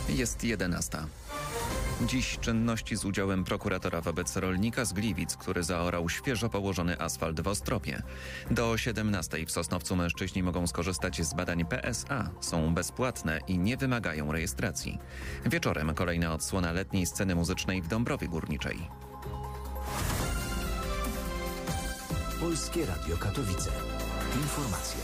Jest 11. Dziś czynności z udziałem prokuratora wobec rolnika z Gliwic, który zaorał świeżo położony asfalt w Ostropie. Do 17 w Sosnowcu mężczyźni mogą skorzystać z badań PSA. Są bezpłatne i nie wymagają rejestracji. Wieczorem kolejna odsłona letniej sceny muzycznej w Dąbrowie Górniczej. Polskie Radio Katowice. Informacje.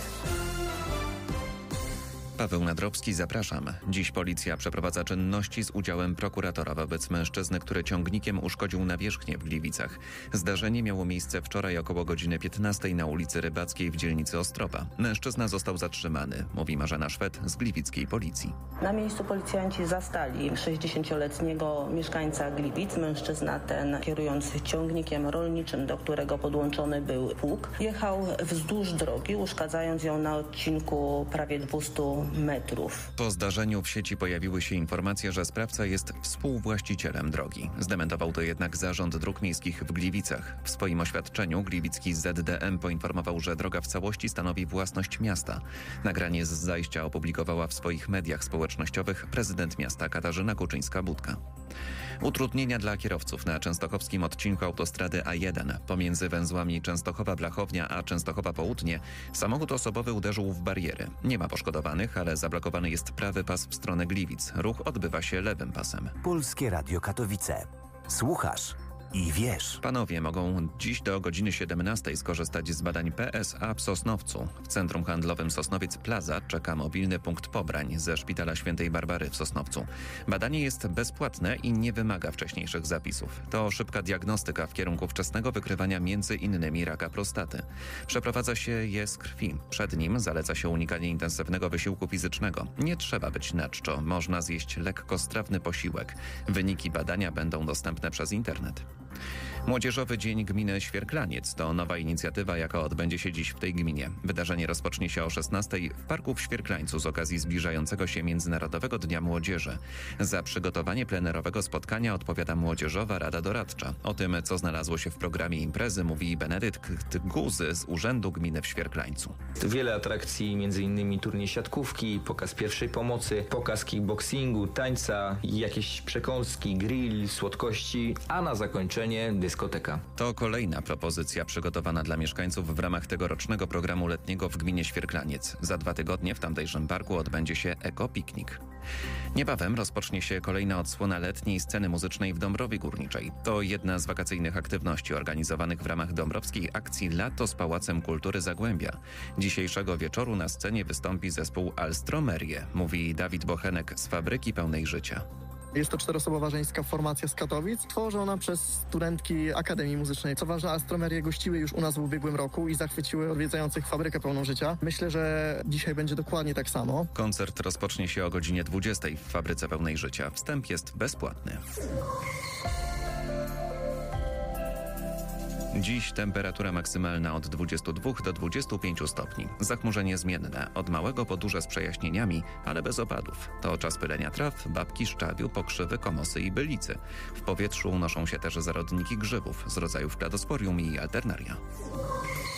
Paweł Nadrowski, zapraszam. Dziś policja przeprowadza czynności z udziałem prokuratora wobec mężczyzny, który ciągnikiem uszkodził nawierzchnię w Gliwicach. Zdarzenie miało miejsce wczoraj około godziny 15 na ulicy Rybackiej w dzielnicy Ostrowa. Mężczyzna został zatrzymany, mówi Marzena Szwed z gliwickiej policji. Na miejscu policjanci zastali 60-letniego mieszkańca Gliwic. Mężczyzna ten, kierując ciągnikiem rolniczym, do którego podłączony był pług, jechał wzdłuż drogi, uszkadzając ją na odcinku prawie 200 metrów. Po zdarzeniu w sieci pojawiły się informacje, że sprawca jest współwłaścicielem drogi. Zdementował to jednak Zarząd Dróg Miejskich w Gliwicach. W swoim oświadczeniu gliwicki ZDM poinformował, że droga w całości stanowi własność miasta. Nagranie z zajścia opublikowała w swoich mediach społecznościowych prezydent miasta Katarzyna Kuczyńska-Budka. Utrudnienia dla kierowców na częstochowskim odcinku autostrady A1 pomiędzy węzłami Częstochowa-Blachownia a Częstochowa-Południe samochód osobowy uderzył w bariery. Nie ma poszkodowanych, ale zablokowany jest prawy pas w stronę Gliwic. Ruch odbywa się lewym pasem. Polskie Radio Katowice. Słuchasz i wiesz. Panowie mogą dziś do godziny 17 skorzystać z badań PSA w Sosnowcu. W Centrum Handlowym Sosnowiec Plaza czeka mobilny punkt pobrań ze Szpitala Świętej Barbary w Sosnowcu. Badanie jest bezpłatne i nie wymaga wcześniejszych zapisów. To szybka diagnostyka w kierunku wczesnego wykrywania m.in. raka prostaty. Przeprowadza się je z krwi. Przed nim zaleca się unikanie intensywnego wysiłku fizycznego. Nie trzeba być na czczo, można zjeść lekkostrawny posiłek. Wyniki badania będą dostępne przez internet. Młodzieżowy Dzień Gminy Świerklaniec to nowa inicjatywa, jaka odbędzie się dziś w tej gminie. Wydarzenie rozpocznie się o 16 w parku w Świerklańcu z okazji zbliżającego się Międzynarodowego Dnia Młodzieży. Za przygotowanie plenerowego spotkania odpowiada Młodzieżowa Rada Doradcza. O tym, co znalazło się w programie imprezy, mówi Benedykt Guzy z Urzędu Gminy w Świerklańcu. Wiele atrakcji, m.in. turniej siatkówki, pokaz pierwszej pomocy, pokaz kickboxingu, tańca, jakieś przekąski, grill, słodkości, a na zakończenie dyskoteka. To kolejna propozycja przygotowana dla mieszkańców w ramach tegorocznego programu letniego w gminie Świerklaniec. Za 2 tygodnie w tamtejszym parku odbędzie się ekopiknik. Niebawem rozpocznie się kolejna odsłona letniej sceny muzycznej w Dąbrowie Górniczej. To jedna z wakacyjnych aktywności organizowanych w ramach dąbrowskiej akcji Lato z Pałacem Kultury Zagłębia. Dzisiejszego wieczoru na scenie wystąpi zespół Alstromerie, mówi Dawid Bochenek z Fabryki Pełnej Życia. Jest to 4-osobowa żeńska formacja z Katowic, tworzona przez studentki Akademii Muzycznej. Co ważne, Alstromerie gościły już u nas w ubiegłym roku i zachwyciły odwiedzających Fabrykę Pełną Życia. Myślę, że dzisiaj będzie dokładnie tak samo. Koncert rozpocznie się o godzinie 20 w Fabryce Pełnej Życia. Wstęp jest bezpłatny. Dziś temperatura maksymalna od 22 do 25 stopni. Zachmurzenie zmienne, od małego po duże z przejaśnieniami, ale bez opadów. To czas pylenia traw, babki, szczawiu, pokrzywy, komosy i bylicy. W powietrzu unoszą się też zarodniki grzybów z rodzajów kladosporium i alternaria.